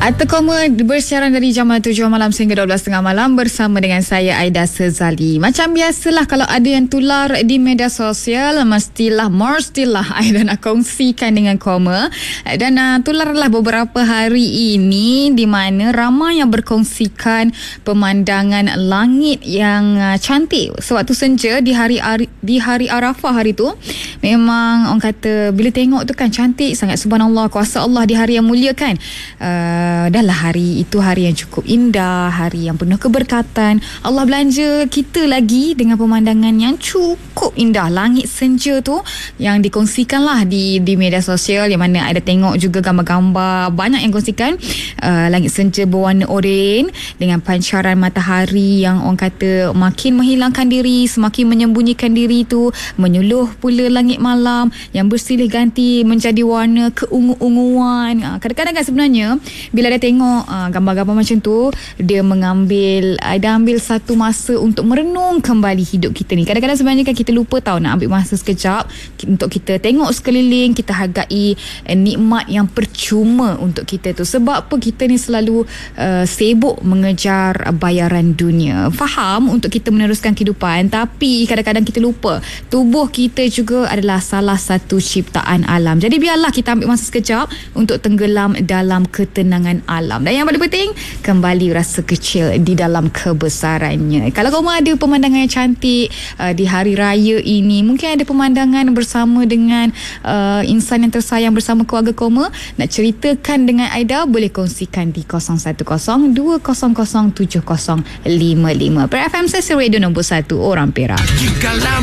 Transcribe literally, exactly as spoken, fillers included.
Atau Koma bersiaran dari jam tujuh malam sehingga dua belas tiga puluh malam bersama dengan saya Aida Sezali. Macam biasalah kalau ada yang tular di media sosial, mestilah mestilah Aida nak kongsikan dengan Koma. Dan uh, tularlah beberapa hari ini di mana ramai yang berkongsikan pemandangan langit yang uh, cantik sewaktu senja di hari di hari Arafah hari tu. Memang orang kata bila tengok tu kan cantik sangat, subhanallah, kuasa Allah di hari yang mulia kan. Uh, dah lah hari itu hari yang cukup indah, hari yang penuh keberkatan. Allah belanja kita lagi dengan pemandangan yang cukup indah. Langit senja tu yang dikongsikan lah di, di media sosial, yang mana ada tengok juga gambar-gambar banyak yang kongsikan. Uh, langit senja berwarna oranye dengan pancaran matahari yang orang kata makin menghilangkan diri, semakin menyembunyikan diri tu, menyuluh pula langit malam yang bersilih ganti menjadi warna keungu-unguan. Uh, kadang-kadang kan sebenarnya bila dia tengok uh, gambar-gambar macam tu, dia mengambil ada ambil satu masa untuk merenung kembali hidup kita ni. Kadang-kadang sebenarnya kan kita lupa tahu nak ambil masa sekejap untuk kita tengok sekeliling, kita hargai eh, nikmat yang percuma untuk kita tu. Sebab apa kita ni selalu uh, sibuk mengejar bayaran dunia. Faham untuk kita meneruskan kehidupan, tapi kadang-kadang kita lupa tubuh kita juga adalah salah satu ciptaan alam. Jadi biarlah kita ambil masa sekejap untuk tenggelam dalam ketenangan alam. Dan yang paling penting, kembali rasa kecil di dalam kebesarannya. Kalau kamu ada pemandangan yang cantik uh, di hari raya ini, mungkin ada pemandangan bersama dengan uh, insan yang tersayang, bersama keluarga Koma, nak ceritakan dengan Aida, boleh kongsikan di kosong satu kosong dua kosong kosong tujuh kosong lima lima. Per F M Sesi Radio nombor satu, Orang Perak.